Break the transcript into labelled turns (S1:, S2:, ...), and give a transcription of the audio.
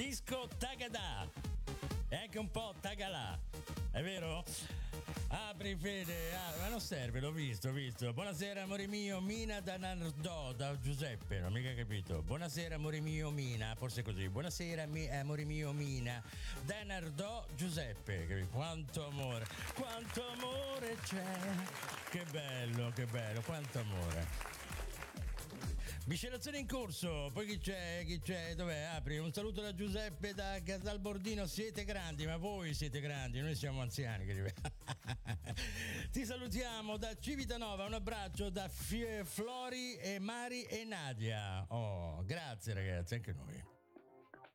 S1: Disco Tagada e anche un po' Tagalà, è vero? Apri Fede, ma non serve, l'ho visto. Buonasera amore mio, Mina da Nardò, da Giuseppe, non ho mica capito. Buonasera amore mio, Mina, forse così. Buonasera amore mio, Mina, da Nardò, Giuseppe, capito? Quanto amore c'è. Che bello, quanto amore. Miscelazione in corso, poi chi c'è, dov'è? Apri, un saluto da Giuseppe da Casalbordino, siete grandi, ma voi siete grandi, noi siamo anziani. Ti salutiamo da Civitanova, un abbraccio da Flori e Mari e Nadia. Oh, grazie ragazzi, anche noi.